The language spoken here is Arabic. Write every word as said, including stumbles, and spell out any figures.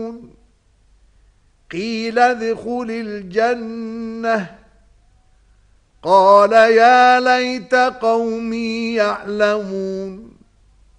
قيل ادخل الجنة قال يا ليت قومي يعلمون